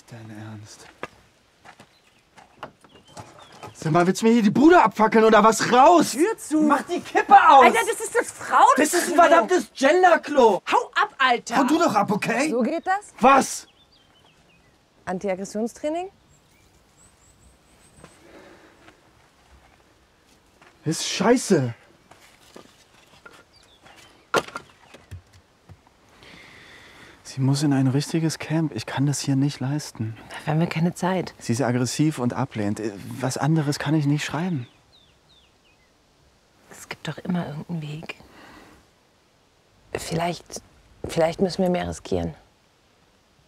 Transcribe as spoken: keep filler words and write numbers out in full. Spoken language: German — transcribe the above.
Dein Ernst? Sag mal, willst du mir hier die Bude abfackeln oder was? Raus! Tür zu! Mach die Kippe aus! Alter, das ist das Frauenklo! Das ist ein verdammtes Genderklo! Hau ab, Alter! Hau du doch ab, okay? So geht das? Was? Antiaggressionstraining? Ist scheiße. Sie muss in ein richtiges Camp. Ich kann das hier nicht leisten. Dafür haben wir keine Zeit. Sie ist aggressiv und ablehnt. Was anderes kann ich nicht schreiben. Es gibt doch immer irgendeinen Weg. Vielleicht, vielleicht müssen wir mehr riskieren.